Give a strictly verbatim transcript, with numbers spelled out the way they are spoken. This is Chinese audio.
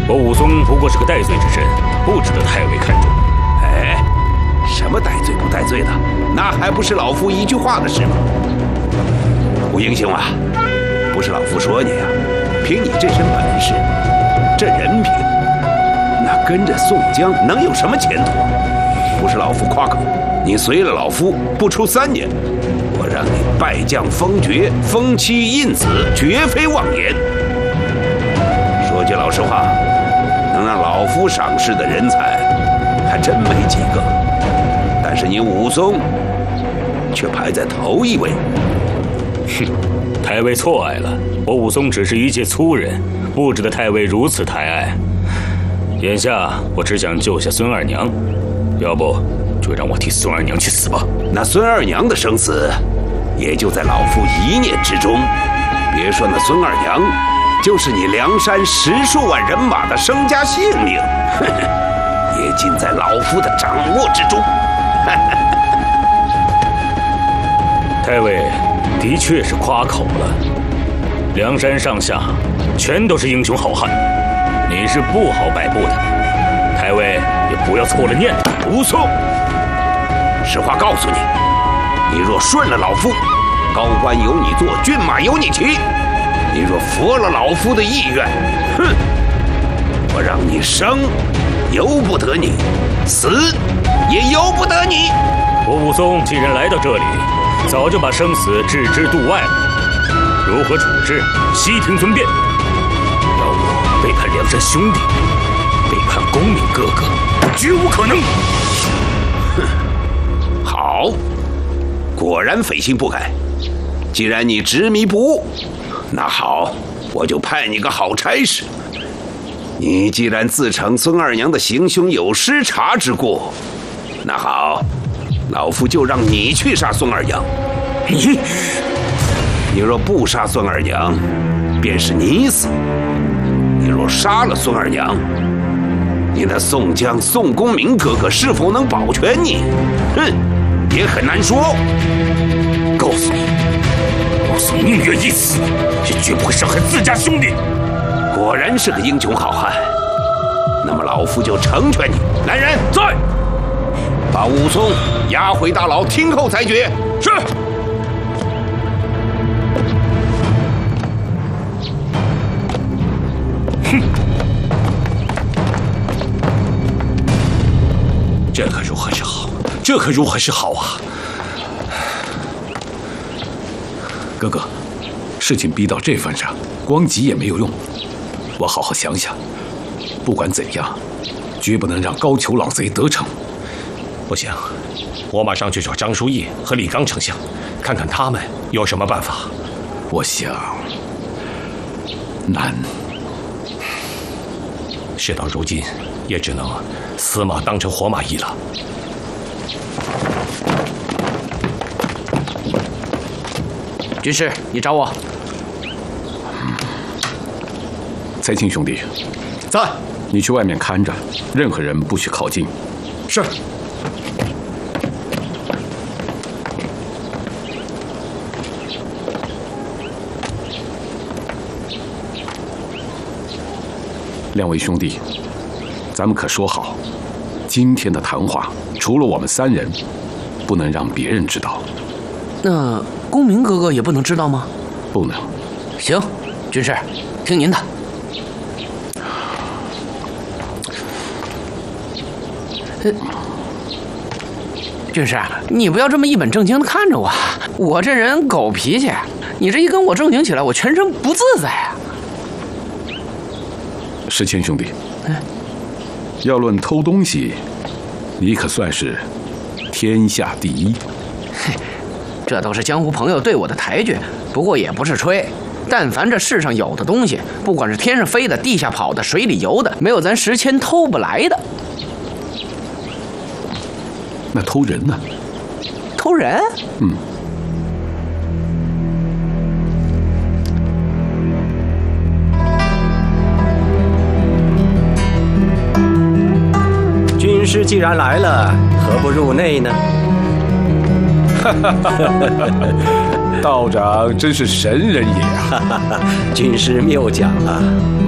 我武松不过是个戴罪之身，不值得太尉看重。 哎，什么戴罪不戴罪的？那还不是老夫一句话的事吗？武英雄啊，不是老夫说你啊，凭你这身本事，这人品，那跟着宋江能有什么前途？不是老夫夸口，你随了老夫不出三年，我让你拜将封爵，封妻印子，绝非妄言。说句老实话，能让老夫赏识的人才还真没几个，但是你武松却排在头一位。 哼，太尉错爱了，我武松只是一介粗人，不值得太尉如此抬爱。眼下我只想救下孙二娘，要不就让我替孙二娘去死吧。 那孙二娘的生死，也就在老夫一念之中。别说那孙二娘，就是你梁山十数万人马的身家性命，呵呵，也尽在老夫的掌握之中。 太尉的确是夸口了，梁山上下全都是英雄好汉，你是不好摆布的。太尉也不要错了念头。 武松，实话告诉你，你若顺了老夫，高官由你做，骏马由你骑；你若服了老夫的意愿，哼，我让你生由不得你，死也由不得你。 我武松既然来到这里，早就把生死置之度外了，如何处置，悉听尊便。要我背叛梁山兄弟，背叛公明哥哥，绝无可能。 哼，好，果然匪心不改。既然你执迷不悟，那好，我就派你个好差事。你既然自称孙二娘的行凶有失察之过，那好，老夫就让你去杀孙二娘。你，你若不杀孙二娘，便是你死；你若杀了孙二娘，你那宋江、宋公明哥哥是否能保全你？哼，也很难说。 告诉你，武松宁愿一死，也绝不会伤害自家兄弟。 果然是个英雄好汉，那么老夫就成全你。来人，在，把武松押回大牢，听候裁决。 是。哼，这可如何是好？这可如何是好啊！ 哥哥，事情逼到这份上，光急也没有用。我好好想想，不管怎样，绝不能让高俅老贼得逞。 不行，我马上去找张书义和李刚丞相，看看他们有什么办法。 我想难。 事到如今，也只能死马当成活马医了。 军师，你找我。 蔡青兄弟， 在。 你去外面看着，任何人不许靠近。 是。 两位兄弟，咱们可说好，今天的谈话除了我们三人，不能让别人知道。 那公明哥哥也不能知道吗？ 不能。 行，军师，听您的。呃，军师，你不要这么一本正经的看着我，我这人狗脾气，你这一跟我正经起来，我全身不自在啊。 石谦兄弟，要论偷东西，你可算是天下第一。 嘿，这都是江湖朋友对我的抬举，不过也不是吹。但凡这世上有的东西，不管是天上飞的、地下跑的、水里游的，没有咱石谦偷不来的。 那偷人呢？ 偷人？ 嗯。 军师既然来了，何不入内呢？ 道长真是神人也啊！ 军师谬讲了。